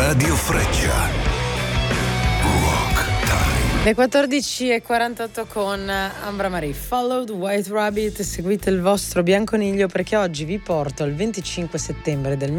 Radio Freccia. Rock Time. Le 14:48 con Ambra Marie. Follow the White Rabbit, seguite il vostro bianconiglio, perché oggi vi porto al 25 settembre del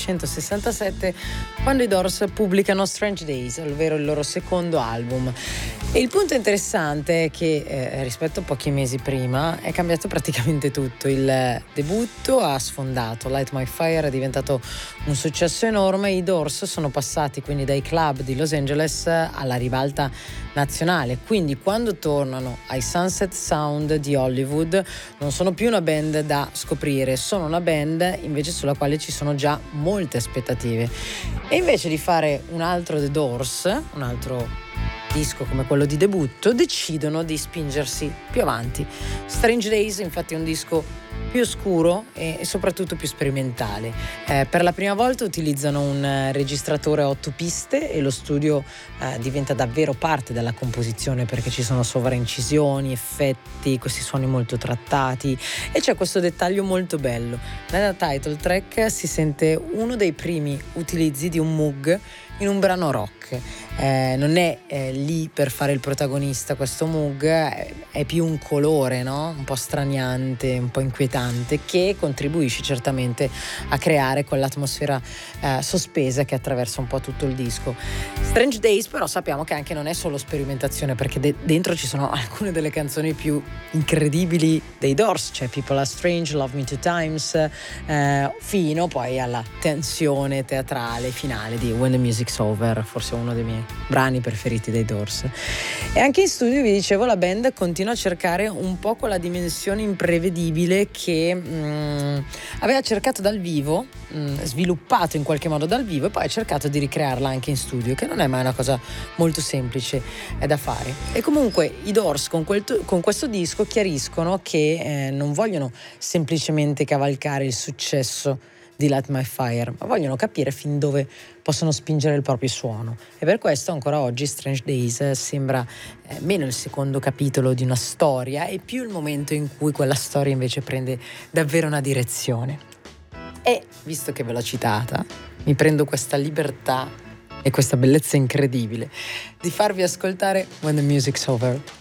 1967, quando i Doors pubblicano Strange Days, ovvero il loro secondo album. E il punto interessante è che rispetto a pochi mesi prima è cambiato praticamente tutto. Il debutto ha sfondato, Light My Fire è diventato un successo enorme. I Doors sono passati quindi dai club di Los Angeles alla ribalta nazionale, quindi quando tornano ai Sunset Sound di Hollywood non sono più una band da scoprire, sono una band invece sulla quale ci sono già molte aspettative. E invece di fare un altro The Doors, un altro disco come quello di debutto, decidono di spingersi più avanti. Strange Days infatti è un disco più oscuro e soprattutto più sperimentale. Per la prima volta utilizzano un registratore a 8 piste e lo studio diventa davvero parte della composizione, perché ci sono sovraincisioni, effetti, questi suoni molto trattati, e c'è questo dettaglio molto bello. Nella title track si sente uno dei primi utilizzi di un Moog in un brano rock. Non è lì per fare il protagonista questo Moog, è più un colore, no? Un po' straniante, un po' inquietante, che contribuisce certamente a creare quell'atmosfera sospesa che attraversa un po' tutto il disco. Strange Days però sappiamo che anche non è solo sperimentazione, perché dentro ci sono alcune delle canzoni più incredibili dei Doors, c'è People Are Strange, Love Me Two Times, fino poi alla tensione teatrale finale di When the Music's Over, forse uno dei miei brani preferiti dei Doors. E anche in studio, vi dicevo, la band continua a cercare un po' quella dimensione imprevedibile che aveva cercato dal vivo, sviluppato in qualche modo dal vivo, e poi ha cercato di ricrearla anche in studio, che non è mai una cosa molto semplice da fare. E comunque i Doors con questo disco chiariscono che non vogliono semplicemente cavalcare il successo di Light My Fire, ma vogliono capire fin dove possono spingere il proprio suono. E per questo ancora oggi Strange Days sembra meno il secondo capitolo di una storia e più il momento in cui quella storia invece prende davvero una direzione. E visto che ve l'ho citata, mi prendo questa libertà e questa bellezza incredibile di farvi ascoltare When the Music's Over.